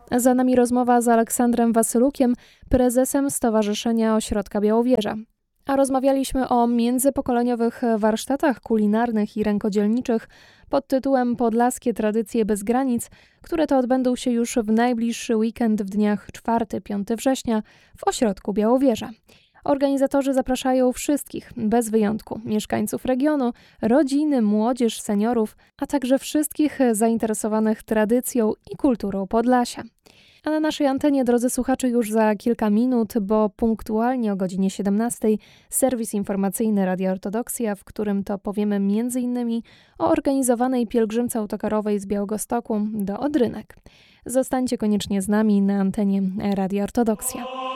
Za nami rozmowa z Aleksandrem Wasylukiem, prezesem Stowarzyszenia Ośrodka Białowieża. A rozmawialiśmy o międzypokoleniowych warsztatach kulinarnych i rękodzielniczych pod tytułem Podlaskie tradycje bez granic, które to odbędą się już w najbliższy weekend w dniach 4-5 września w Ośrodku Białowieża. Organizatorzy zapraszają wszystkich, bez wyjątku, mieszkańców regionu, rodziny, młodzież, seniorów, a także wszystkich zainteresowanych tradycją i kulturą Podlasia. A na naszej antenie, drodzy słuchacze, już za kilka minut, bo punktualnie o godzinie 17 serwis informacyjny Radia Ortodoksja, w którym to powiemy m.in. o organizowanej pielgrzymce autokarowej z Białegostoku do Odrynek. Zostańcie koniecznie z nami na antenie Radia Ortodoksja.